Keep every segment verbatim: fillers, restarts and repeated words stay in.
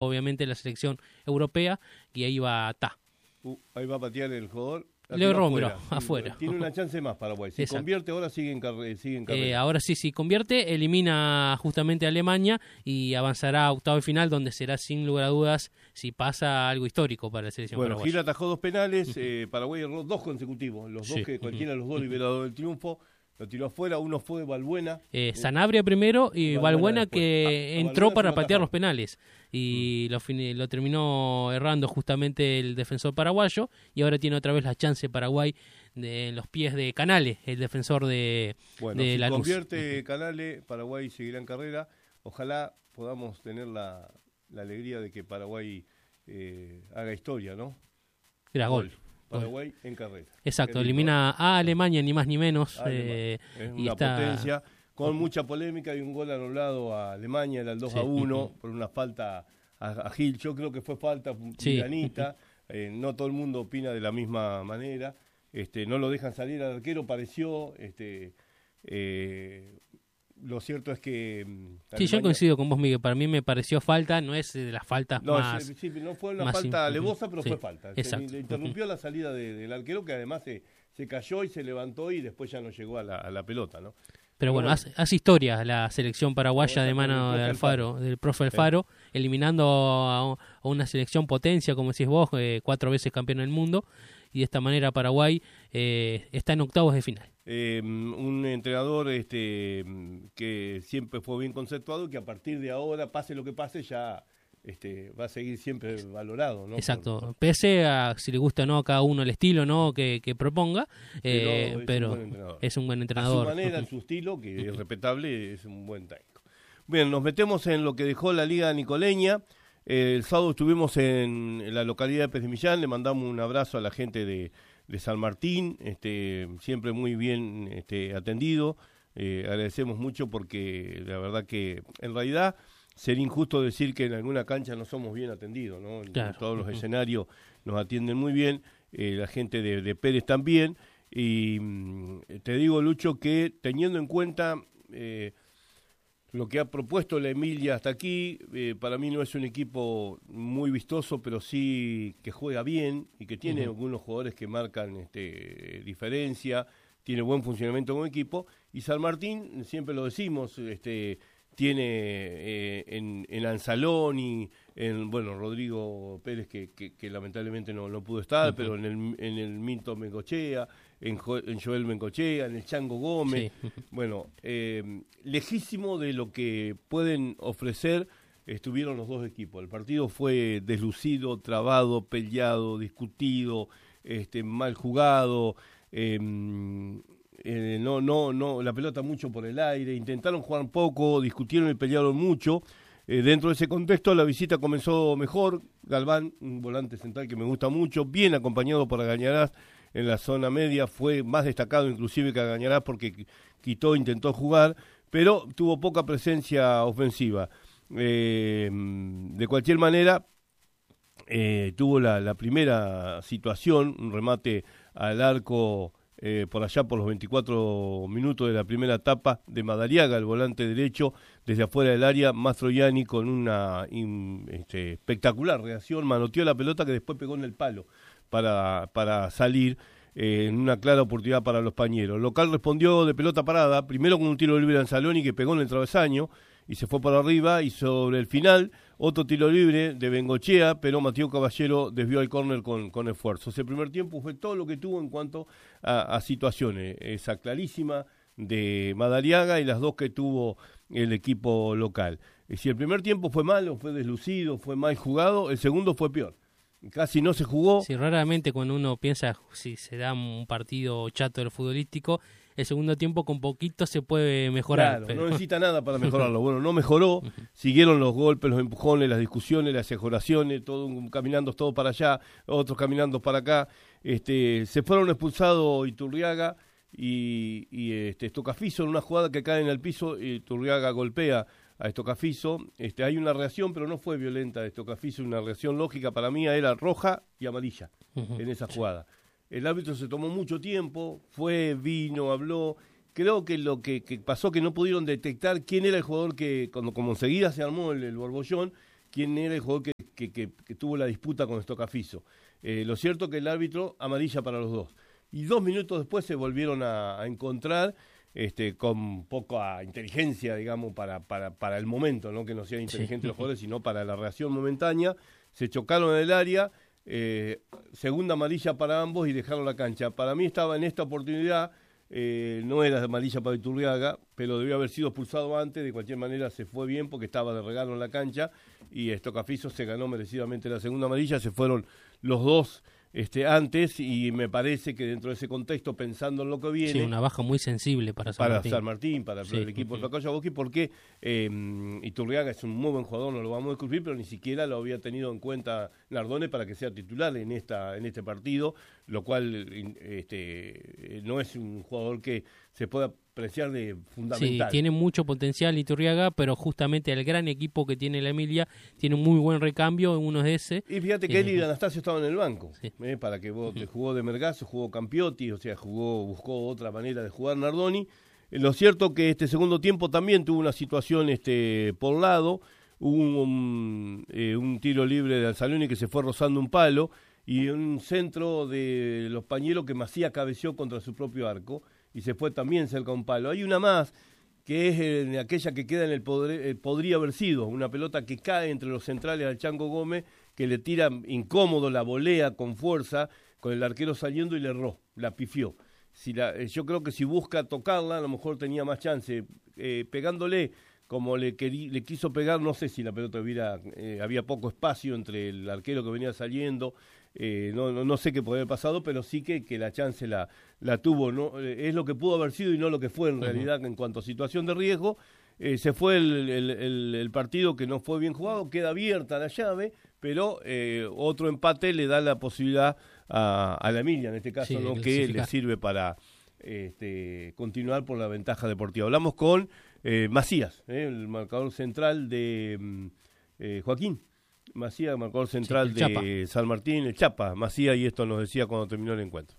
obviamente la selección europea, y ahí va Ta. Uh, ahí va a patear el jugador. Leo Romero, afuera. afuera. Tiene una chance más Paraguay. Si Exacto. convierte ahora sigue en, carre sigue en carrera. Eh, ahora sí, si convierte, elimina justamente a Alemania y avanzará a octavo de final, donde será sin lugar a dudas si pasa algo histórico para la selección Bueno, paraguaya. Gil atajó dos penales, eh, Paraguay erró dos consecutivos, los dos Sí. que cualquiera de los dos liberó del triunfo, lo tiró afuera, uno fue Balbuena. Eh, Sanabria primero y Balbuena Balbuena después. que A- a entró Balbuena para se lo patear atajó. los penales y lo, fin- lo terminó errando justamente el defensor paraguayo, y ahora tiene otra vez la chance Paraguay de, en los pies de Canales, el defensor de, Bueno, de si Lanús. convierte Canales, Paraguay seguirá en carrera. Ojalá podamos tener la, la alegría de que Paraguay eh, haga historia, ¿no? Era gol. Paraguay en carrera. Exacto, Qué lindo. elimina a Alemania, ni más ni menos. Alemania. eh, Es y una está... potencia, con mucha polémica, y un gol anulado a Alemania, era el dos Sí. a uno, por una falta a, a Gil. Yo creo que fue falta Sí. milanista, eh, no todo el mundo opina de la misma manera, este, no lo dejan salir al arquero, pareció, este, eh, lo cierto es que... mm, Sí, yo Alemania- coincido con vos, Miguel, para mí me pareció falta, no es de las faltas No, más... sí, sí, no fue una más falta sim- alevosa, pero sí, fue falta. Se exacto. le interrumpió la salida de- del arquero, que además se, se cayó y se levantó y después ya no llegó a la, a la pelota, ¿no? Pero bueno, bueno. hace, hace historia la selección paraguaya Vamos a de con el mano profe de Alfaro, Alfaro. del profe Sí. Alfaro, eliminando a, a una selección potencia, como decís vos, eh, cuatro veces campeón del mundo, y de esta manera Paraguay eh, está en octavos de final. Eh, un entrenador este, que siempre fue bien conceptuado, que a partir de ahora, pase lo que pase, ya este, va a seguir siempre valorado, ¿no? Exacto, Por- pese a si le gusta o no a cada uno el estilo no que, que proponga, eh, Pero pero es un buen entrenador. es un buen entrenador. A su manera, en su estilo, que es respetable, es un buen técnico. Bien, nos metemos en lo que dejó la Liga Nicoleña. Eh, el sábado estuvimos en la localidad de Pez de Millán, le mandamos un abrazo a la gente de, de San Martín, este, siempre muy bien este, atendido. Eh, agradecemos mucho porque la verdad que en realidad sería injusto decir que en alguna cancha no somos bien atendidos, ¿no? En, Claro. en todos los escenarios nos atienden muy bien, eh, la gente de, de Pérez también. Y mm, te digo, Lucho, que teniendo en cuenta eh, lo que ha propuesto la Emilia hasta aquí, eh, para mí no es un equipo muy vistoso, pero sí que juega bien y que tiene Uh-huh. algunos jugadores que marcan este, diferencia, tiene buen funcionamiento como equipo. Y San Martín, siempre lo decimos, este, tiene eh, en, en Anzaloni, en bueno Rodrigo Pérez, que, que, que lamentablemente no, no pudo estar, uh-huh. pero en el, en el Minto Mencochea, en, jo, en Joel Mencochea, en el Chango Gómez, Sí. bueno, eh, lejísimo de lo que pueden ofrecer estuvieron los dos equipos. El partido fue deslucido, trabado, peleado, discutido, este, mal jugado, eh, eh, no, no, no, la pelota mucho por el aire, intentaron jugar poco, discutieron y pelearon mucho. Eh, dentro de ese contexto la visita comenzó mejor. Galván, un volante central que me gusta mucho, bien acompañado por Agañarás en la zona media, fue más destacado inclusive que Agañarás porque quitó, intentó jugar, pero tuvo poca presencia ofensiva. Eh, de cualquier manera, eh, tuvo la, la primera situación, un remate al arco eh, por allá por los veinticuatro minutos de la primera etapa de Madariaga, el volante derecho, desde afuera del área. Mastroianni con una in, este, espectacular reacción, manoteó la pelota que después pegó en el palo para, para salir eh, en una clara oportunidad para los pañeros. Local respondió de pelota parada, primero con un tiro libre de Anzaloni que pegó en el travesaño y se fue para arriba, y sobre el final otro tiro libre de Bengochea, pero Mateo Caballero desvió el córner con, con esfuerzo. Ese primer tiempo fue todo lo que tuvo en cuanto a, a situaciones, esa clarísima de Madariaga y las dos que tuvo el equipo local. Y si el primer tiempo fue malo, fue deslucido, fue mal jugado, el segundo fue peor. Casi no se jugó. Sí, raramente cuando uno piensa si se da un partido chato del futbolístico, el segundo tiempo con poquito se puede mejorar. Claro, pero... no necesita nada para mejorarlo. Bueno, no mejoró, siguieron los golpes, los empujones, las discusiones, las exageraciones, todo caminando todo para allá, otros caminando para acá. Este, se fueron expulsados Iturriaga y, y este, Estocafiso en una jugada que cae en el piso. Iturriaga golpea a Estocafiso. Este, hay una reacción, pero no fue violenta de Estocafiso, una reacción lógica para mí era roja y amarilla uh-huh. en esa jugada. El árbitro se tomó mucho tiempo, fue, vino, habló. Creo que lo que, que pasó que no pudieron detectar quién era el jugador que, cuando como enseguida se armó el, el borbollón, quién era el jugador que, que, que, que tuvo la disputa con Stoccafiso. Eh, lo cierto que el árbitro amarilla para los dos. Y dos minutos después se volvieron a, a encontrar este, con poca inteligencia, digamos, para, para, para el momento, no que no sean inteligentes sí. los jugadores, sino para la reacción momentánea. Se chocaron en el área, eh, segunda amarilla para ambos y dejaron la cancha. Para mí estaba en esta oportunidad, eh, no era amarilla para Iturriaga, pero debió haber sido expulsado antes. De cualquier manera se fue bien porque estaba de regalo en la cancha y Stoccafiso se ganó merecidamente la segunda amarilla. Se fueron los dos este, antes y me parece que dentro de ese contexto, pensando en lo que viene... Sí, una baja muy sensible para San para Martín. San Martín, para sí. el equipo de Flaco Boschi, porque eh, Iturriaga es un muy buen jugador, no lo vamos a discutir, pero ni siquiera lo había tenido en cuenta Nardone para que sea titular en esta en este partido, lo cual este, no es un jugador que se pueda apreciar de fundamental. Sí, tiene mucho potencial Iturriaga, pero justamente el gran equipo que tiene la Emilia tiene un muy buen recambio, uno de ese. Y fíjate que eh, él y Anastasio estaban en el banco, sí. eh, para que vos te jugó de Mergazo, jugó Campiotti, o sea, jugó buscó otra manera de jugar Nardoni. Eh, lo cierto que este segundo tiempo también tuvo una situación este por lado, hubo un, eh, un tiro libre de Anzaloni que se fue rozando un palo y un centro de los Pañuelos que Macías cabeció contra su propio arco y se fue también cerca a un palo. Hay una más, que es eh, aquella que queda en el podre, eh, podría haber sido, una pelota que cae entre los centrales al Chango Gómez, que le tira incómodo, la volea con fuerza, con el arquero saliendo y le erró, la pifió. Si la, eh, yo creo que si busca tocarla, a lo mejor tenía más chance, eh, pegándole como le, querí, le quiso pegar, no sé si la pelota hubiera, eh, había poco espacio entre el arquero que venía saliendo, Eh, no, no, no sé qué podría haber pasado, pero sí que, que la chance la, la tuvo, ¿no? Eh, es lo que pudo haber sido y no lo que fue en uh-huh. realidad en cuanto a situación de riesgo. Eh, se fue el, el, el, el partido que no fue bien jugado, queda abierta la llave, pero eh, otro empate le da la posibilidad a, a la Emilia, en este caso, sí, ¿no? que le sirve para este, continuar por la ventaja deportiva. Hablamos con eh, Macías, eh, el marcador central de eh, Joaquín. Macías, marcador central sí, de San Martín, el Chapa, Macías, y esto nos decía cuando terminó el encuentro.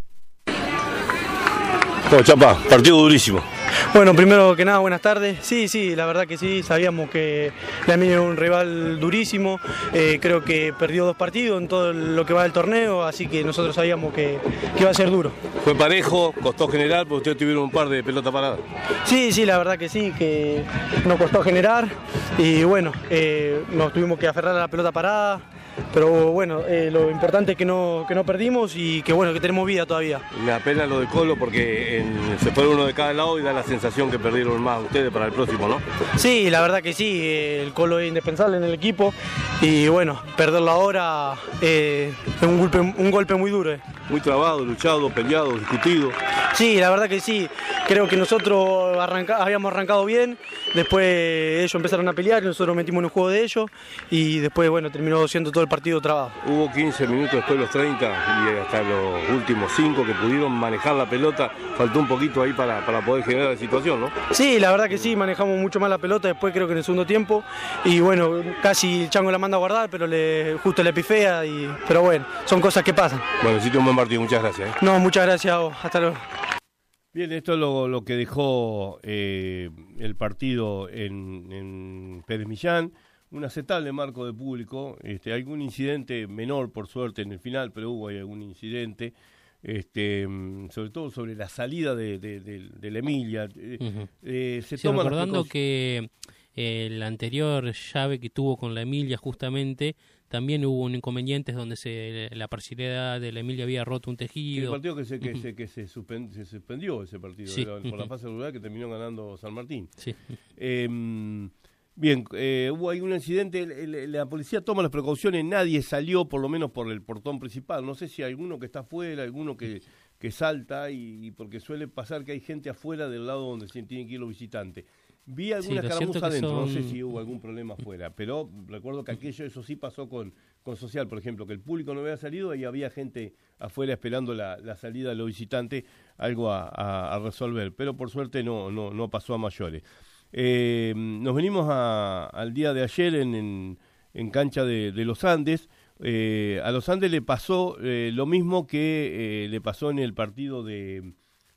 Bueno, Chapa, partido durísimo. Bueno, primero que nada, buenas tardes. Sí, sí, la verdad que sí, sabíamos que la Emilia era un rival durísimo, eh, creo que perdió dos partidos en todo lo que va del torneo, así que nosotros sabíamos que, que iba a ser duro. Fue parejo, costó generar, porque ustedes tuvieron un par de pelotas paradas. Sí, sí, la verdad que sí, que nos costó generar y bueno, eh, nos tuvimos que aferrar a la pelota parada. Pero bueno, eh, lo importante es que no, que no perdimos y que bueno, que tenemos vida todavía. Me apena lo de Colo porque en, se fue uno de cada lado y da la sensación que perdieron más ustedes para el próximo, ¿no? Sí, la verdad que sí, eh, el Colo es indispensable en el equipo y bueno, perderlo ahora eh, es un golpe, un golpe muy duro. Eh. Muy trabado, luchado, peleado, discutido. Sí, la verdad que sí, creo que nosotros arranca, habíamos arrancado bien, después ellos empezaron a pelear y nosotros metimos en el juego de ellos y después bueno, terminó siendo todo el partido trabado. Hubo quince minutos después de los treinta y hasta los últimos cinco que pudieron manejar la pelota, faltó un poquito ahí para, para poder generar la situación, ¿no? Sí, la verdad que sí, manejamos mucho más la pelota después creo que en el segundo tiempo y bueno, casi el Chango la manda a guardar, pero le, justo le pifea, y, pero bueno, son cosas que pasan. Bueno, hiciste un buen partido, muchas gracias. ¿eh? No, muchas gracias a vos, hasta luego. Bien, esto es lo, lo que dejó eh, el partido en, en Pérez Millán. Un aceptable marco de público, este, algún incidente menor por suerte en el final, pero hubo algún incidente, este, sobre todo sobre la salida de, de, de, de la Emilia. Uh-huh. eh, se sí, toma recordando que eh, la anterior llave que tuvo con la Emilia justamente, también hubo un inconvenientes donde se, la parcialidad de la Emilia había roto un tejido. El partido que se, que uh-huh. se, que se, suspend, se suspendió ese partido, sí. era, por uh-huh. la fase regular que terminó ganando San Martín. Sí. Eh, Bien, eh, hubo ahí un incidente, el, el, la policía toma las precauciones, nadie salió por lo menos por el portón principal, no sé si hay alguno que está afuera, alguno que, que salta, y, y porque suele pasar que hay gente afuera del lado donde se tienen que ir los visitantes. Vi alguna sí, escaramuza adentro, son... no sé si hubo algún problema afuera, pero recuerdo que aquello, eso sí pasó con, con Social, por ejemplo, que el público no había salido y había gente afuera esperando la, la salida de los visitantes, algo a, a, a resolver, pero por suerte no, no, no pasó a mayores. Eh, nos venimos a, al día de ayer en, en, en cancha de, de los Andes. Eh, a los Andes le pasó eh, lo mismo que eh, le pasó en el partido de,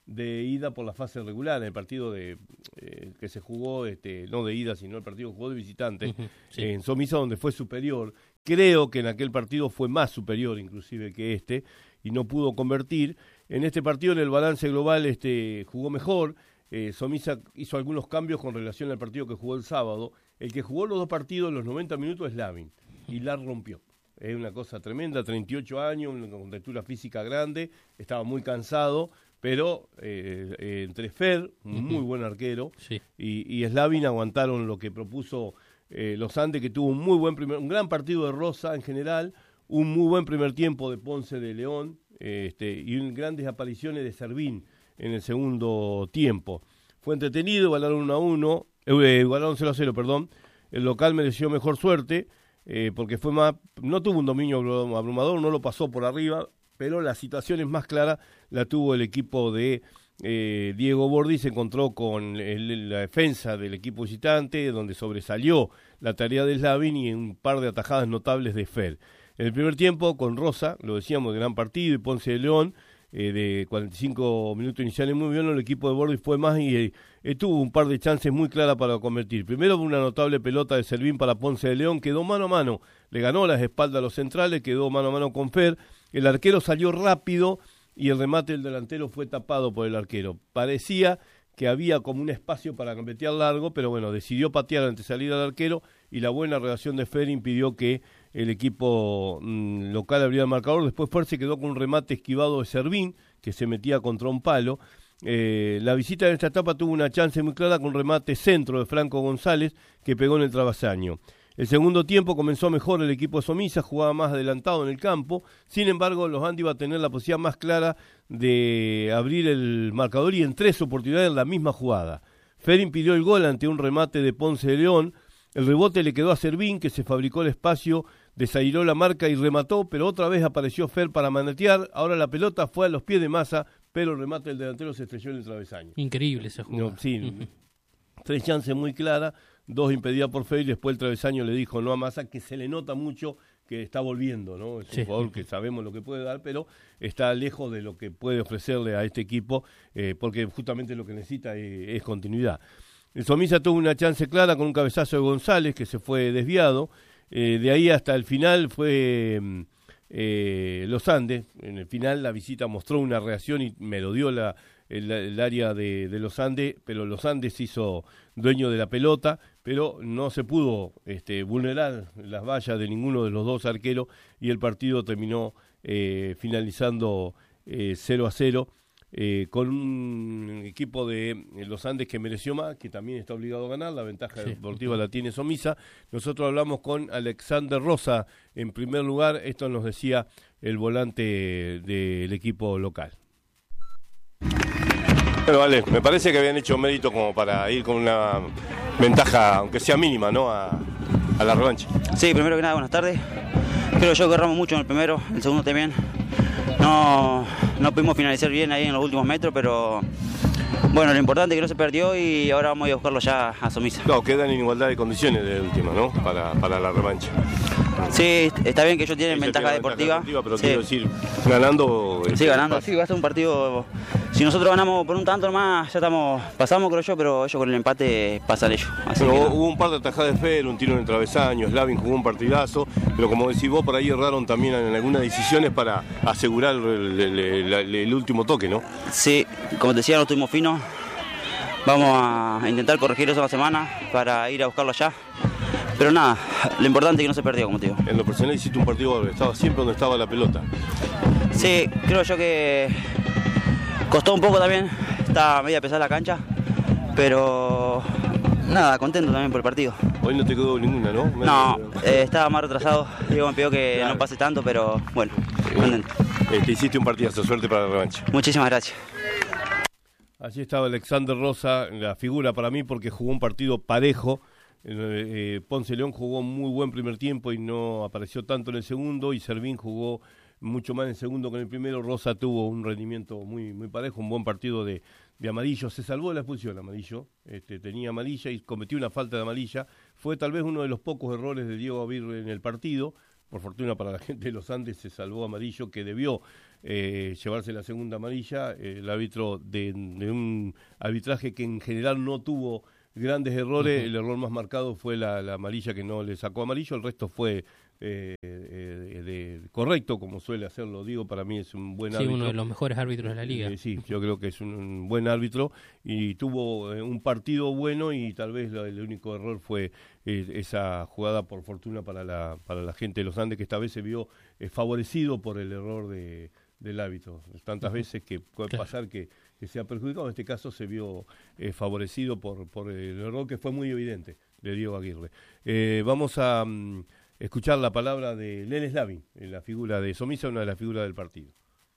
de ida por la fase regular, en el partido de eh, que se jugó, este, no de ida, sino el partido que jugó de visitante, uh-huh, sí. en Somisa, donde fue superior. Creo que en aquel partido fue más superior inclusive que este, y no pudo convertir. En este partido, en el balance global, este, jugó mejor. Eh, Somisa hizo algunos cambios con relación al partido que jugó el sábado. El que jugó los dos partidos, los noventa minutos, es Lavin, y la rompió. Es una cosa tremenda, treinta y ocho años, una contextura física grande, estaba muy cansado, pero eh, eh, entre Fer, un muy buen arquero, sí. y, y Slavin aguantaron lo que propuso eh, los Andes, que tuvo un muy buen primer, un gran partido de Rosa en general, un muy buen primer tiempo de Ponce de León, eh, este, y un, grandes apariciones de Servín en el segundo tiempo. Fue entretenido, igualaron uno a uno, eh, igualaron cero a cero, perdón, el local mereció mejor suerte, eh, porque fue más, no tuvo un dominio abrumador, no lo pasó por arriba, pero las situaciones más claras la tuvo el equipo de eh, Diego Bordi. Se encontró con el, la defensa del equipo visitante, donde sobresalió la tarea de Slavin y un par de atajadas notables de Fer. En el primer tiempo, con Rosa, lo decíamos, de gran partido, y Ponce de León, eh, de cuarenta y cinco minutos iniciales muy bien, el equipo de Bordi fue más y eh, tuvo un par de chances muy claras para convertir. Primero, una notable pelota de Servín para Ponce de León, quedó mano a mano, le ganó las espaldas a los centrales, quedó mano a mano con Fer. El arquero salió rápido y el remate del delantero fue tapado por el arquero. Parecía que había como un espacio para gambetear largo, pero bueno, decidió patear antes de salir al arquero, y la buena reacción de Fer impidió que el equipo mmm, local abriera el marcador. Después Fer se quedó con un remate esquivado de Servín, que se metía contra un palo. Eh, la visita en esta etapa tuvo una chance muy clara con un remate centro de Franco González, que pegó en el travesaño. El segundo tiempo comenzó mejor el equipo de Somisa, jugaba más adelantado en el campo. Sin embargo, los Andes iba a tener la posibilidad más clara de abrir el marcador, y en tres oportunidades en la misma jugada. Fer impidió el gol ante un remate de Ponce de León. El rebote le quedó a Servín, que se fabricó el espacio, desairó la marca y remató, pero otra vez apareció Fer para manotear. Ahora la pelota fue a los pies de Massa, pero el remate del delantero se estrelló en el travesaño. Increíble esa jugada. No, sí, uh-huh. Tres chances muy claras, dos impedidas por Fer, y después el travesaño le dijo no a Massa, que se le nota mucho que está volviendo, ¿no? Es un sí. jugador que sabemos lo que puede dar, pero está lejos de lo que puede ofrecerle a este equipo, eh, porque justamente lo que necesita es, es continuidad. El Somisa tuvo una chance clara con un cabezazo de González que se fue desviado. Eh, de ahí hasta el final fue eh, los Andes. En el final la visita mostró una reacción y merodeó la, el, el área de, de los Andes, pero los Andes se hizo dueño de la pelota, pero no se pudo este, vulnerar las vallas de ninguno de los dos arqueros, y el partido terminó eh, finalizando eh, cero a cero. Eh, con un equipo de eh, los Andes que mereció más, que también está obligado a ganar. La ventaja sí. deportiva la tiene Somisa. Nosotros hablamos con Alexander Rosa en primer lugar. Esto nos decía el volante del equipo local. Bueno, vale, me parece que habían hecho mérito como para ir con una ventaja, aunque sea mínima, ¿no? A, a la revancha. Sí, primero que nada, buenas tardes. Creo yo que erramos mucho en el primero, el segundo también. No, no pudimos finalizar bien ahí en los últimos metros, pero bueno, lo importante es que no se perdió, y ahora vamos a ir a buscarlo ya a Somisa. Claro, quedan en igualdad de condiciones de última, ¿no? Para, para la revancha. Sí, está bien que ellos tienen ventaja deportiva. deportiva. Pero sí. quiero decir, ganando... Sí, ganando, sí, va a ser un partido... Si nosotros ganamos por un tanto nomás, ya estamos, pasamos creo yo, pero ellos con el empate pasan ellos. Así pero que no. Hubo un par de atajadas de Fer, un tiro en el travesaño, Slavin jugó un partidazo, pero como decís vos, por ahí erraron también en algunas decisiones para asegurar el, el, el, el último toque, ¿no? Sí, como te decía, no estuvimos finos. Vamos a intentar corregir eso la semana para ir a buscarlo allá. Pero nada, lo importante es que no se perdió, como te digo. En lo personal hiciste un partido, estaba siempre donde estaba la pelota. Sí, creo yo que costó un poco también, está media pesada la cancha, pero nada, contento también por el partido. Hoy no te quedó ninguna, ¿no? Me no, eh, estaba más retrasado, Diego me pidió que claro. no pase tanto, pero bueno, contento. Eh, te hiciste un partidazo, suerte para la revancha. Muchísimas gracias. Allí estaba Alexander Rosa, la figura para mí, porque jugó un partido parejo. Eh, Ponce León jugó muy buen primer tiempo y no apareció tanto en el segundo, y Servín jugó mucho más en el segundo que en el primero. Rosa tuvo un rendimiento muy muy parejo, un buen partido de, de Amarillo. Se salvó de la expulsión Amarillo, este, tenía amarilla y cometió una falta de amarilla. Fue tal vez uno de los pocos errores de Diego Aguirre en el partido, por fortuna para la gente de los Andes se salvó Amarillo, que debió eh, llevarse la segunda amarilla, eh, el árbitro de, de un arbitraje que en general no tuvo grandes errores. Uh-huh. El error más marcado fue la, la amarilla que no le sacó Amarillo, el resto fue eh, eh, de, correcto, como suele hacerlo, digo, para mí es un buen sí, árbitro. Sí, uno de los mejores árbitros de la liga. Eh, sí, yo creo que es un, un buen árbitro y tuvo eh, un partido bueno y tal vez lo, el único error fue eh, esa jugada por fortuna para la, para la gente de los Andes, que esta vez se vio eh, favorecido por el error de, del árbitro. Tantas veces que puede claro. pasar que que se ha perjudicado, en este caso se vio eh, favorecido por, por el error que fue muy evidente de Diego Aguirre. Eh, vamos a um, escuchar la palabra de Lele Slavin, la figura de Somisa, una de las figuras del partido.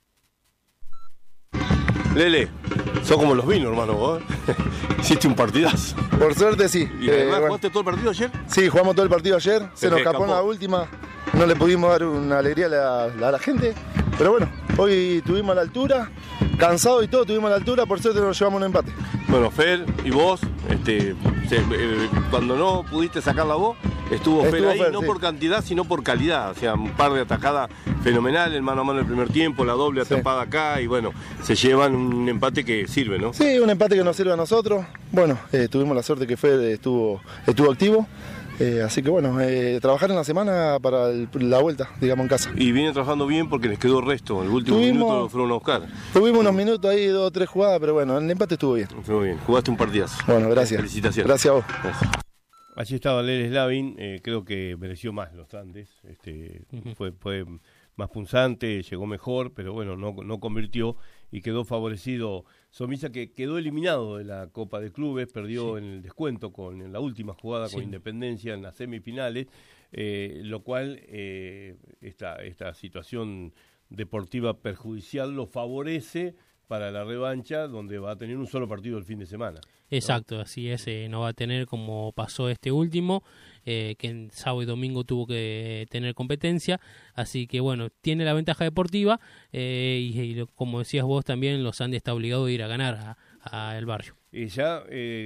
Lele, sos como los vinos, hermano, vos. Hiciste un partidazo. Por suerte sí. ¿Y además eh, jugaste bueno. todo el partido ayer? Sí, jugamos todo el partido ayer, se, se nos escapó en la última, no le pudimos dar una alegría a la, a la gente, pero bueno, hoy tuvimos a la altura, cansado y todo, tuvimos a la altura, por suerte nos llevamos un empate. Bueno, Fer y vos, este, se, eh, cuando no pudiste sacarla vos, estuvo, estuvo Fer ahí, Fer, no sí. por cantidad, sino por calidad. O sea, un par de atajadas fenomenales, mano a mano el primer tiempo, la doble sí. atrapada acá, y bueno, se llevan un empate que sirve, ¿no? Sí, un empate que nos sirve a nosotros. Bueno, eh, tuvimos la suerte que Fer estuvo, estuvo activo. Eh, así que bueno, eh, trabajar en la semana para el, la vuelta, digamos, en casa. Y viene trabajando bien porque les quedó el resto, el último tuvimos, minuto lo fueron a buscar. Tuvimos unos minutos ahí, dos o tres jugadas, pero bueno, el empate estuvo bien. Estuvo bien, jugaste un partidazo. Bueno, gracias. Felicitaciones. Gracias a vos. Gracias. Allí estaba Lele Slavin, eh, creo que mereció más los Andes, este, uh-huh. fue, fue más punzante, llegó mejor, pero bueno, no, no convirtió y quedó favorecido Somisa, que quedó eliminado de la Copa de Clubes, perdió sí. en el descuento con en la última jugada sí. con Independencia en las semifinales, eh, lo cual eh, esta, esta situación deportiva perjudicial lo favorece para la revancha, donde va a tener un solo partido el fin de semana. Exacto, ¿no? Así es, eh, no va a tener como pasó este último, eh, que en sábado y domingo tuvo que tener competencia, así que bueno, tiene la ventaja deportiva, eh, y, y como decías vos también, los Andes está obligado a ir a ganar a, a El Barrio. Y ya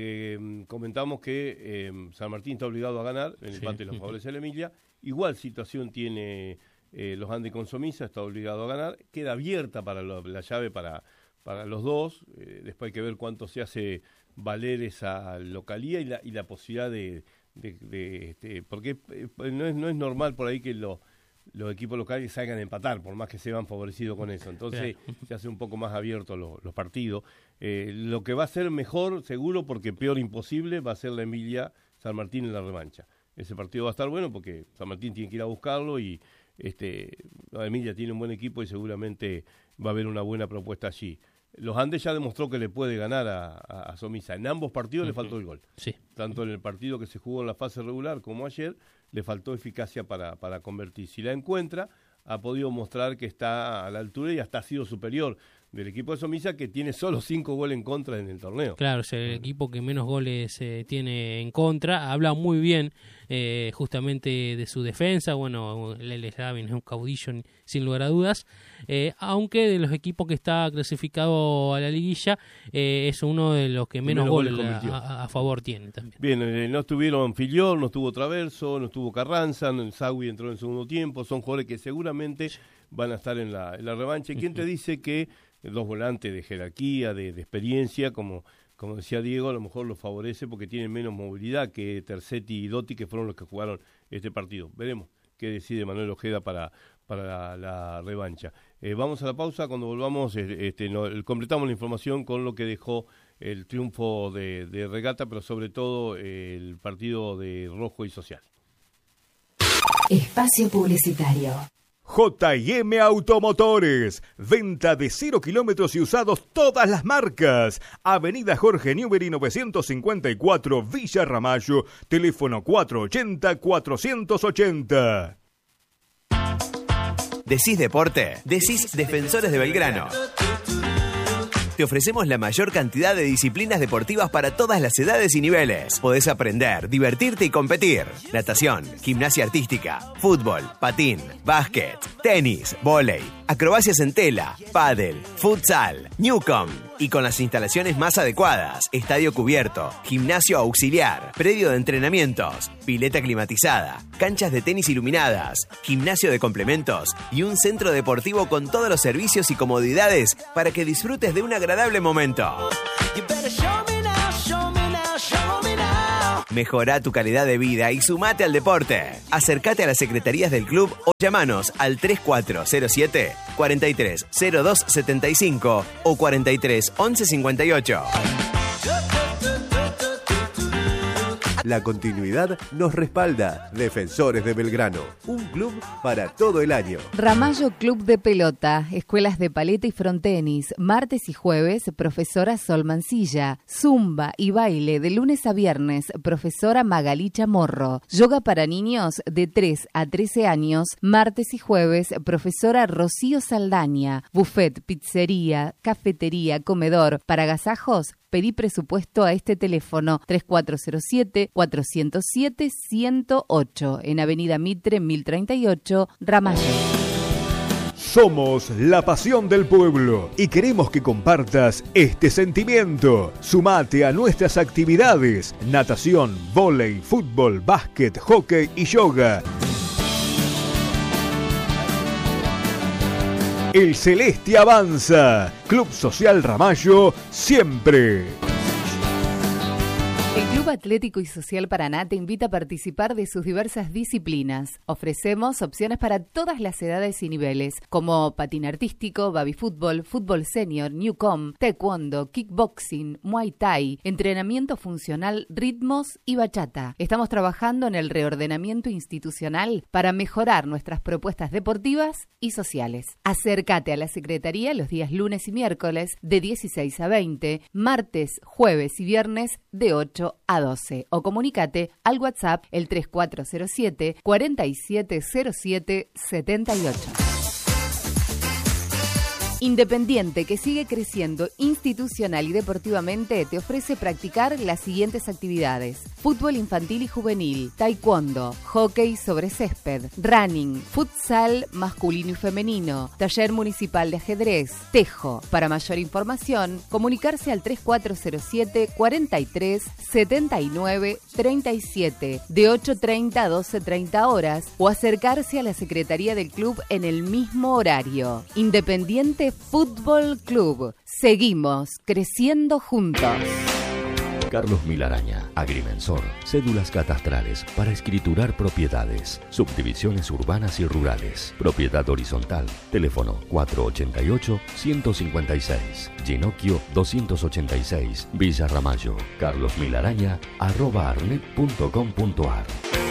eh, comentamos que eh, San Martín está obligado a ganar, el empate sí. los favorece el Emilia, igual situación tiene eh, los Andes con Somisa, está obligado a ganar, queda abierta para lo, la llave para... para los dos, eh, después hay que ver cuánto se hace valer esa localía y la, y la posibilidad de, de, de este, porque eh, no es no es normal por ahí que lo, los equipos locales salgan a empatar, por más que se van favorecidos con eso, entonces claro. se hace un poco más abierto lo, los partidos. Eh, lo que va a ser mejor, seguro, porque peor imposible, va a ser la Emilia San Martín en la revancha. Ese partido va a estar bueno porque San Martín tiene que ir a buscarlo y este la Emilia tiene un buen equipo y seguramente va a haber una buena propuesta allí. Los Andes ya demostró que le puede ganar a, a, a Somisa. En ambos partidos uh-huh. le faltó el gol. Sí. Tanto en el partido que se jugó en la fase regular como ayer, le faltó eficacia para, para convertir. Si la encuentra, ha podido mostrar que está a la altura y hasta ha sido superior del equipo de Somisa, que tiene solo cinco goles en contra en el torneo. Claro, es el equipo que menos goles eh, tiene en contra. Habla muy bien eh, justamente de su defensa. Bueno, Lele Slavin es un caudillo sin lugar a dudas. Eh, aunque de los equipos que está clasificado a la liguilla, eh, es uno de los que menos, menos goles, goles a, a, a favor tiene también. Bien, eh, no estuvieron Filiol, no estuvo Traverso, no estuvo Carranza, el Sagui entró en segundo tiempo. Son jugadores que seguramente van a estar en la, en la revancha. ¿Quién uh-huh. te dice que dos volantes de jerarquía, de, de experiencia, como, como decía Diego, a lo mejor los favorece porque tienen menos movilidad que Tercetti y Dotti, que fueron los que jugaron este partido? Veremos qué decide Manuel Ojeda para, para la, la revancha. Eh, vamos a la pausa, cuando volvamos este, no, completamos la información con lo que dejó el triunfo de, de Regata, pero sobre todo eh, el partido de Rojo y Social. Espacio Publicitario. J y M Automotores, venta de cero kilómetros y usados todas las marcas. Avenida Jorge Newbery novecientos cincuenta y cuatro, Villa Ramallo, teléfono cuatrocientos ochenta, cuatrocientos ochenta. ¿Decís deporte? Decís Defensores de Belgrano. Te ofrecemos la mayor cantidad de disciplinas deportivas para todas las edades y niveles. Podés aprender, divertirte y competir. Natación, gimnasia artística, fútbol, patín, básquet, tenis, vóley, acrobacias en tela, pádel, futsal, newcom, y con las instalaciones más adecuadas: estadio cubierto, gimnasio auxiliar, predio de entrenamientos, pileta climatizada, canchas de tenis iluminadas, gimnasio de complementos y un centro deportivo con todos los servicios y comodidades para que disfrutes de un agradable momento. Mejora tu calidad de vida y sumate al deporte. Acércate a las secretarías del club o llamanos al tres cuatro cero siete, cuatro tres cero dos siete cinco o cuatro tres once cincuenta y ocho. La continuidad nos respalda. Defensores de Belgrano, un club para todo el año. Ramallo Club de Pelota, escuelas de paleta y frontenis, martes y jueves, profesora Sol Mancilla, zumba y baile de lunes a viernes, profesora Magalí Chamorro, yoga para niños de tres a trece años, martes y jueves, profesora Rocío Saldaña, buffet, pizzería, cafetería, comedor, para agasajos. Pedí presupuesto a este teléfono tres cuatro cero siete, cuatro cero siete, uno cero ocho en Avenida Mitre mil treinta y ocho, Ramallo. Somos la pasión del pueblo y queremos que compartas este sentimiento. Sumate a nuestras actividades: natación, vóley, fútbol, básquet, hockey y yoga. El Celeste avanza. Club Social Ramallo, siempre. El Club Atlético y Social Paraná te invita a participar de sus diversas disciplinas. Ofrecemos opciones para todas las edades y niveles, como patín artístico, baby fútbol, fútbol senior, newcom, taekwondo, kickboxing, muay thai, entrenamiento funcional, ritmos y bachata. Estamos trabajando en el reordenamiento institucional para mejorar nuestras propuestas deportivas y sociales. Acércate a la Secretaría los días lunes y miércoles de dieciséis a veinte, martes, jueves y viernes de ocho a doce o comunícate al WhatsApp el tres cuatro cero siete, cuatro siete cero siete, siete ocho. Independiente, que sigue creciendo institucional y deportivamente, te ofrece practicar las siguientes actividades: fútbol infantil y juvenil, taekwondo, hockey sobre césped, running, futsal masculino y femenino, taller municipal de ajedrez, tejo. Para mayor información, comunicarse al tres cuatro cero siete, cuatro tres, setenta y nueve, treinta y siete, de ocho treinta a doce treinta horas, o acercarse a la Secretaría del Club en el mismo horario. Independiente Fútbol Club. Seguimos creciendo juntos. Carlos Milaraña, agrimensor, cédulas catastrales para escriturar propiedades, subdivisiones urbanas y rurales, propiedad horizontal, teléfono cuatro ocho ocho, uno cinco seis, Ginocchio doscientos ochenta y seis, Villa Ramallo. Carlos Milaraña, arroba arnet punto com punto ar.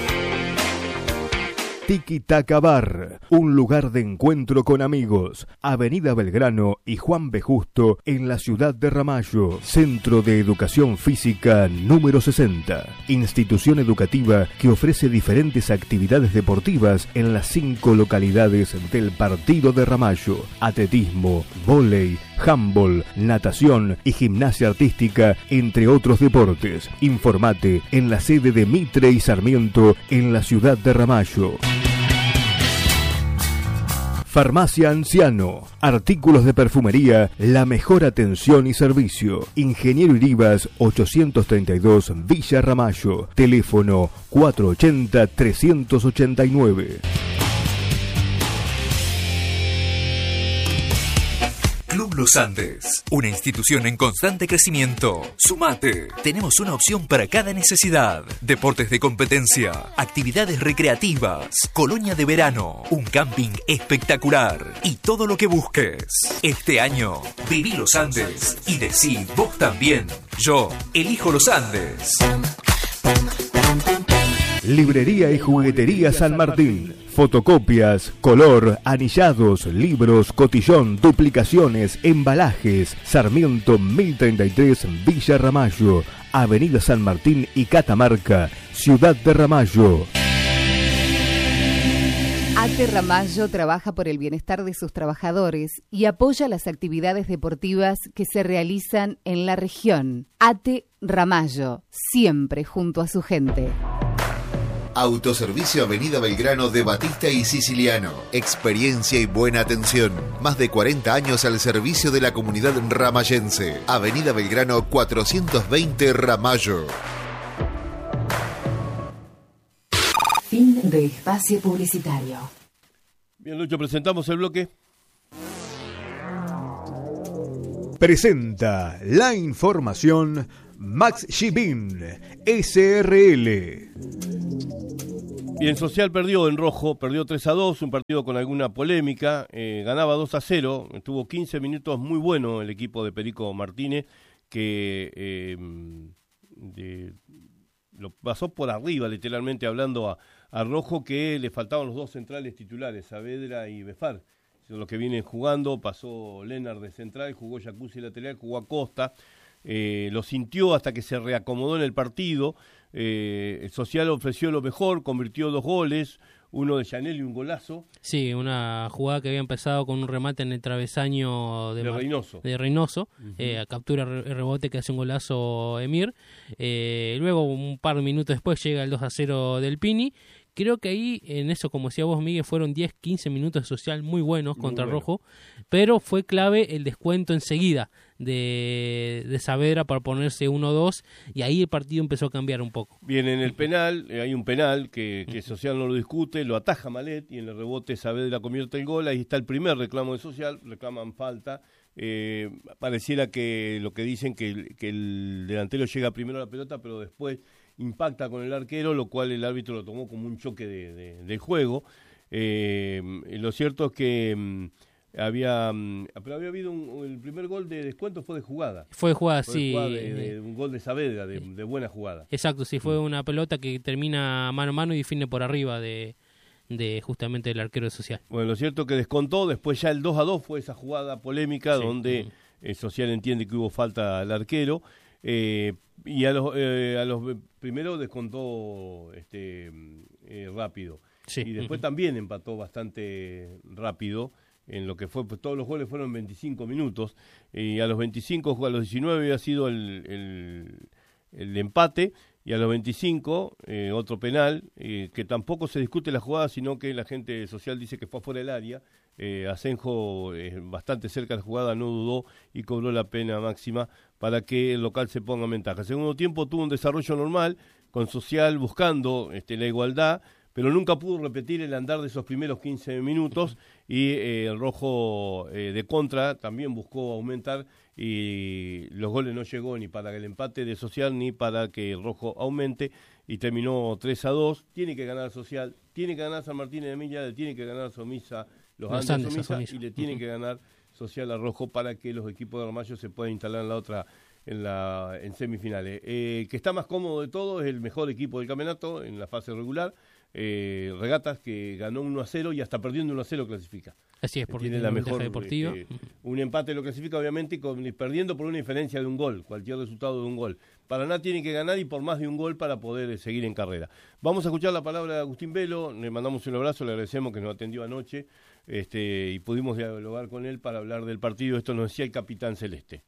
Tiki Taka Bar, un lugar de encuentro con amigos. Avenida Belgrano y Juan B. Justo en la ciudad de Ramallo. Centro de Educación Física número sesenta. Institución educativa que ofrece diferentes actividades deportivas en las cinco localidades del partido de Ramallo: atletismo, vóley, handball, natación y gimnasia artística, entre otros deportes. Informate en la sede de Mitre y Sarmiento en la ciudad de Ramallo. Farmacia Anciano, artículos de perfumería, la mejor atención y servicio. Ingeniero Iribas ochocientos treinta y dos, Villa Ramallo. Teléfono cuatro ochenta, trescientos ochenta y nueve. Club Los Andes, una institución en constante crecimiento. Sumate. Tenemos una opción para cada necesidad. Deportes de competencia, actividades recreativas, colonia de verano, un camping espectacular y todo lo que busques. Este año, viví Los Andes y decí vos también. Yo elijo Los Andes. Librería y Juguetería San Martín. Fotocopias, color, anillados, libros, cotillón, duplicaciones, embalajes. Sarmiento mil treinta y tres, Villa Ramallo. Avenida San Martín y Catamarca, Ciudad de Ramallo. ATE Ramallo trabaja por el bienestar de sus trabajadores y apoya las actividades deportivas que se realizan en la región. ATE Ramallo, siempre junto a su gente. Autoservicio Avenida Belgrano de Batista y Siciliano. Experiencia y buena atención. Más de cuarenta años al servicio de la comunidad ramayense. Avenida Belgrano cuatrocientos veinte Ramallo. Fin de espacio publicitario. Bien, Lucho, presentamos el bloque. Presenta la información Max Shibin, S R L. Bien, Social perdió en rojo, perdió tres a dos, un partido con alguna polémica, eh, ganaba dos a cero, tuvo quince minutos muy buenos el equipo de Perico Martínez, que eh, de, lo pasó por arriba, literalmente hablando a, a Rojo, que le faltaban los dos centrales titulares, Saavedra y Befar. Son los que vienen jugando, pasó Lennart de central, jugó Jacuzzi lateral, jugó Acosta, eh, lo sintió hasta que se reacomodó en el partido, eh, el Social ofreció lo mejor, convirtió dos goles, uno de Chanel y un golazo. Sí, una jugada que había empezado con un remate en el travesaño de, de Reynoso, de Reynoso uh-huh. eh, captura el rebote que hace un golazo Emir, eh, luego un par de minutos después llega el dos a cero del Pini. Creo que ahí, en eso, como decía vos, Miguel, fueron diez, quince minutos de Social muy buenos contra muy bueno. Rojo, pero fue clave el descuento enseguida de, de Saavedra para ponerse uno dos, y ahí el partido empezó a cambiar un poco. Bien, en el penal, eh, hay un penal que, que Social no lo discute, lo ataja Malet, y en el rebote Saavedra convierte el gol, ahí está el primer reclamo de Social, reclaman falta. Eh, pareciera que lo que dicen que, que el delantero llega primero a la pelota, pero después impacta con el arquero, lo cual el árbitro lo tomó como un choque de, de, del juego. Eh, lo cierto es que um, había um, pero había habido un, el primer gol de descuento fue de jugada. Fue de jugada, fue sí. De jugada de, de, un gol de Saavedra, de, de buena jugada. Exacto, sí, fue una pelota que termina mano a mano y define por arriba de, de justamente el arquero de Social. Bueno, lo cierto es que descontó, después ya el dos a dos fue esa jugada polémica, sí, donde uh-huh. el Social entiende que hubo falta al arquero. Eh, y a los eh, a los primero descontó este eh, rápido sí. y después uh-huh. también empató bastante rápido en lo que fue, pues todos los goles fueron veinticinco minutos y a los veinticinco, a los diecinueve había sido el, el, el empate y a los veinticinco eh, otro penal eh, que tampoco se discute la jugada, sino que la gente Social dice que fue fuera del área. Eh, Asenjo, eh, bastante cerca de la jugada, no dudó y cobró la pena máxima para que el local se ponga en ventaja. El segundo tiempo tuvo un desarrollo normal, con Social buscando este, la igualdad, pero nunca pudo repetir el andar de esos primeros quince minutos y eh, el Rojo eh, de contra también buscó aumentar y los goles no llegó ni para el empate de Social ni para que el Rojo aumente y terminó tres a dos. Tiene que ganar Social, tiene que ganar San Martín de Emilia, le tiene que ganar Somisa, los Andes, Andes Somisa, Somisa, y le tienen uh-huh. que ganar Social a Rojo para que los equipos de Ramallo se puedan instalar en la otra, en la en semifinales. Eh, que está más cómodo de todo, es el mejor equipo del campeonato en la fase regular. Eh, Regatas, que ganó uno a cero y hasta perdiendo uno a cero clasifica. Así es, porque tiene la mejor deportiva. Este, un empate lo clasifica obviamente, con, perdiendo por una diferencia de un gol, cualquier resultado de un gol. Paraná tiene que ganar y por más de un gol para poder seguir en carrera. Vamos a escuchar la palabra de Agustín Velo, le mandamos un abrazo, le agradecemos que nos atendió anoche este, y pudimos dialogar con él para hablar del partido. Esto nos decía el capitán celeste.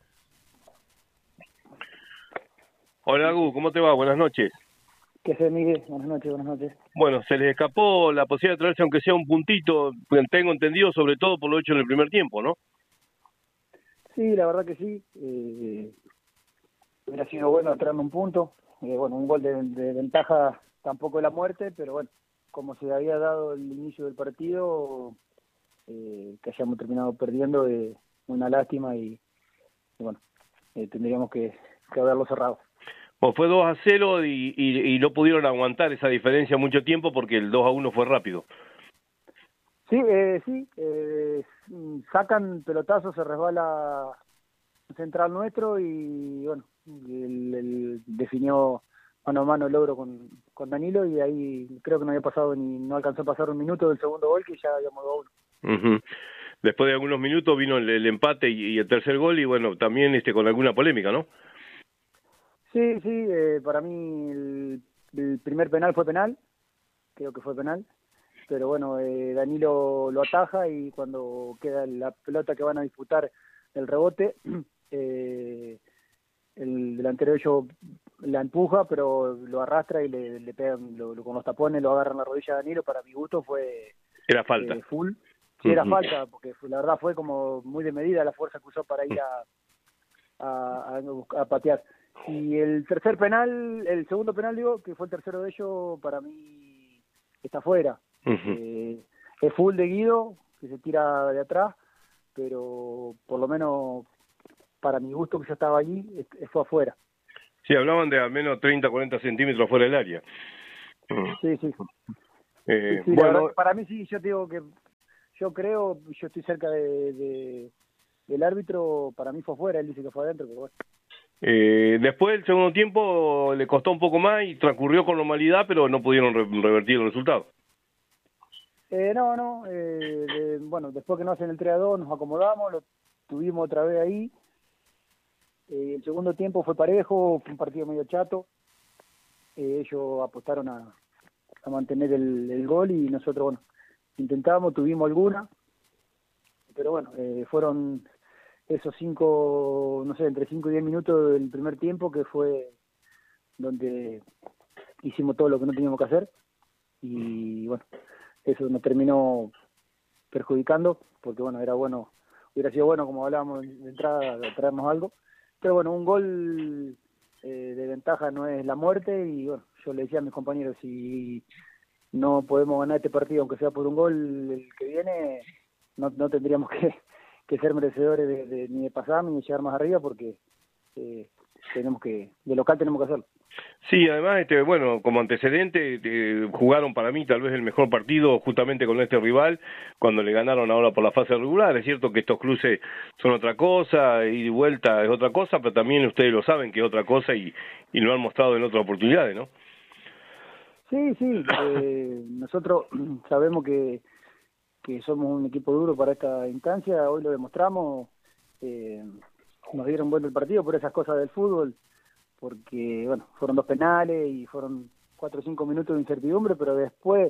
Hola Agus, ¿cómo te va? Buenas noches. ¿Qué haces, Miguel? Buenas noches, buenas noches. Bueno, se les escapó la posibilidad de traerse aunque sea un puntito, tengo entendido, sobre todo por lo hecho en el primer tiempo, ¿no? Sí, la verdad que sí. Eh, hubiera sido bueno traerme un punto. Eh, bueno, un gol de, de ventaja tampoco es la muerte, pero bueno, como se había dado el inicio del partido, eh, que hayamos terminado perdiendo, eh, una lástima y, y bueno, eh, tendríamos que, que haberlo cerrado. Pues fue dos a cero y, y, y no pudieron aguantar esa diferencia mucho tiempo porque el dos a uno fue rápido. Sí, eh, sí, eh, sacan pelotazos, se resbala central nuestro y bueno, el, el definió mano a mano el logro con, con Danilo y ahí creo que no había pasado ni, no alcanzó a pasar un minuto del segundo gol que ya habíamos dado uno. Uh-huh. Después de algunos minutos vino el, el empate y, y el tercer gol y bueno, también este con alguna polémica, ¿no? Sí, sí, eh, para mí el, el primer penal fue penal, creo que fue penal, pero bueno, eh, Danilo lo ataja y cuando queda la pelota que van a disputar el rebote, eh, el delantero de ellos la empuja, pero lo arrastra y le, le pegan lo, lo, con los tapones, lo agarran la rodilla a Danilo. Para mi gusto fue... Era falta. Eh, full. Sí, era uh-huh. falta, porque fue, la verdad fue como muy de medida la fuerza que usó para ir a, a, a, a patear. Y el tercer penal, el segundo penal, digo, que fue el tercero de ellos, para mí está fuera. Uh-huh. Eh, es full de Guido, que se tira de atrás, pero por lo menos para mi gusto que yo estaba allí, fue afuera. Sí, hablaban de al menos treinta, cuarenta centímetros fuera del área. Sí, sí. Eh, sí, sí bueno, para mí sí, yo te digo que yo creo, yo estoy cerca de, de del árbitro, para mí fue afuera, él dice que fue adentro, pero bueno. Eh, después del segundo tiempo le costó un poco más y transcurrió con normalidad, pero no pudieron re- revertir el resultado. Eh, no, no, eh, de, bueno, después que nos hacen el tres a dos nos acomodamos, lo tuvimos otra vez ahí. Eh, el segundo tiempo fue parejo, fue un partido medio chato. Eh, ellos apostaron a, a mantener el, el gol y nosotros, bueno, intentamos, tuvimos alguna, pero bueno, eh, fueron esos cinco, no sé, entre cinco y diez minutos del primer tiempo que fue donde hicimos todo lo que no teníamos que hacer y bueno, eso nos terminó perjudicando porque bueno, era bueno, hubiera sido bueno como hablábamos de entrada traernos algo, pero bueno, un gol eh, de ventaja no es la muerte y bueno, yo le decía a mis compañeros, si no podemos ganar este partido aunque sea por un gol el que viene, no, no tendríamos que, que ser merecedores de, de, ni de pasar ni de llegar más arriba porque eh, tenemos que, de local tenemos que hacerlo. Sí, además, este, bueno, como antecedente, eh, jugaron para mí tal vez el mejor partido justamente con este rival cuando le ganaron ahora por la fase regular. Es cierto que estos cruces son otra cosa, ida y vuelta es otra cosa, pero también ustedes lo saben que es otra cosa y, y lo han mostrado en otras oportunidades, ¿no? Sí, sí, eh, nosotros sabemos que, que somos un equipo duro para esta instancia, hoy lo demostramos, eh, nos dieron vuelta el partido por esas cosas del fútbol, porque, bueno, fueron dos penales y fueron cuatro o cinco minutos de incertidumbre, pero después,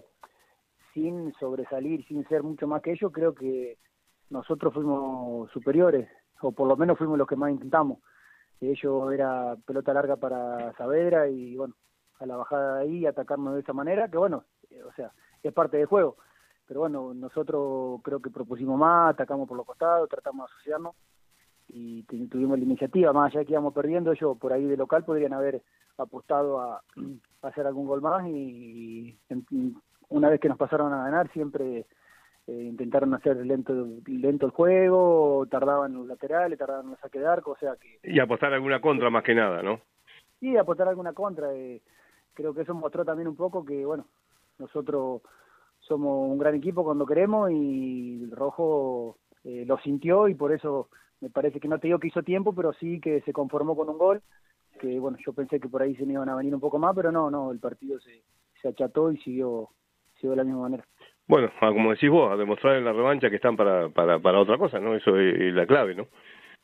sin sobresalir, sin ser mucho más que ellos, creo que nosotros fuimos superiores, o por lo menos fuimos los que más intentamos. Ellos era pelota larga para Saavedra y, bueno, a la bajada de ahí, atacarnos de esa manera, que, bueno, eh, o sea, es parte del juego. Pero, bueno, nosotros creo que propusimos más, atacamos por los costados, tratamos de asociarnos, y tuvimos la iniciativa, más allá de que íbamos perdiendo, ellos por ahí de local podrían haber apostado a, a hacer algún gol más y, y una vez que nos pasaron a ganar siempre eh, intentaron hacer lento lento el juego, tardaban en los laterales, tardaban en los saque de arco, o sea que... Y apostar alguna contra más que nada, ¿no? Sí, apostar alguna contra, eh, creo que eso mostró también un poco que, bueno, nosotros somos un gran equipo cuando queremos y el Rojo eh, lo sintió y por eso... Me parece que no te digo que hizo tiempo, pero sí que se conformó con un gol, que bueno, yo pensé que por ahí se me iban a venir un poco más, pero no, no, el partido se, se acható y siguió, siguió de la misma manera. Bueno, como decís vos, a demostrar en la revancha que están para, para, para otra cosa, ¿no? Eso es la clave, ¿no?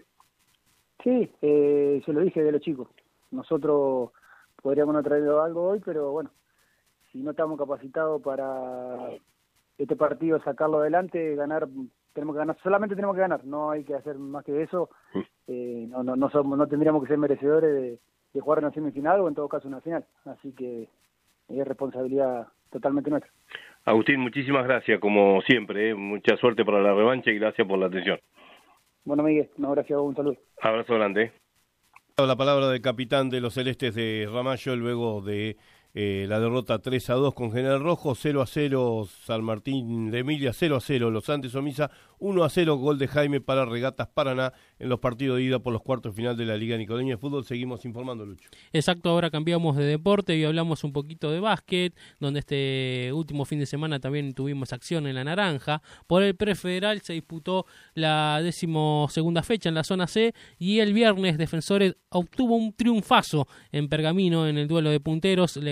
Sí, eh, se lo dije de los chicos. Nosotros podríamos no traer algo hoy, pero bueno, si no estamos capacitados para este partido sacarlo adelante, ganar... tenemos que ganar, solamente tenemos que ganar, no hay que hacer más que eso, eh, no, no, no, somos, no tendríamos que ser merecedores de, de jugar una semifinal o en todo caso una final, así que es responsabilidad totalmente nuestra. Agustín, muchísimas gracias como siempre, ¿eh? Mucha suerte para la revancha y gracias por la atención. Bueno, Miguel, no, gracias, un saludo. Abrazo grande. ¿eh? La palabra del capitán de los Celestes de Ramallo luego de Eh, la derrota tres a dos con General Rojo, cero a cero San Martín de Emilia, cero a cero Los Andes Omisa, uno a cero gol de Jaime para Regatas Paraná en los partidos de ida por los cuartos final de la Liga Nicoleña de Fútbol. Seguimos informando, Lucho. Exacto, ahora cambiamos de deporte y hablamos un poquito de básquet, donde este último fin de semana también tuvimos acción en la Naranja. Por el prefederal se disputó la decimosegunda fecha en la zona C y el viernes Defensores obtuvo un triunfazo en Pergamino en el duelo de punteros, le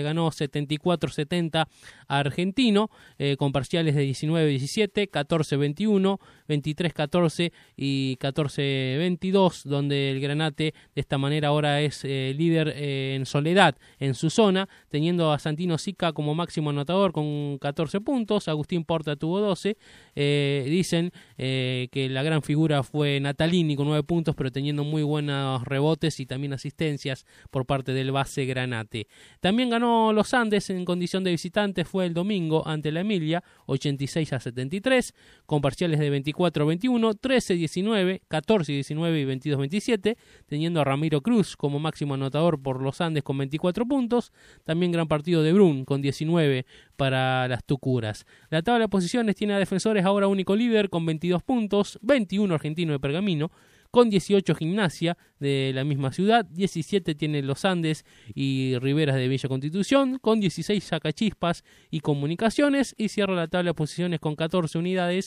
ganó setenta y cuatro setenta a Argentino, eh, con parciales de diecinueve diecisiete, catorce veintiuno, veintitrés catorce y catorce veintidós, donde el Granate de esta manera ahora es eh, líder eh, en soledad en su zona, teniendo a Santino Sica como máximo anotador con catorce puntos, Agustín Porta tuvo doce, eh, dicen eh, que la gran figura fue Natalini con nueve puntos, pero teniendo muy buenos rebotes y también asistencias por parte del base Granate. También ganó los Andes en condición de visitante, fue el domingo ante la Emilia, ochenta y seis a setenta y tres, con parciales de veinticuatro veintiuno, trece diecinueve, catorce diecinueve y veintidós veintisiete, teniendo a Ramiro Cruz como máximo anotador por los Andes con veinticuatro puntos. También gran partido de Brun con diecinueve para las Tucuras. La tabla de posiciones tiene a Defensores ahora único líder con veintidós puntos, veintiuno Argentino de Pergamino, con dieciocho Gimnasia de la misma ciudad, diecisiete tiene Los Andes y Riberas de Villa Constitución, con dieciséis Sacachispas y Comunicaciones, y cierra la tabla de posiciones con catorce unidades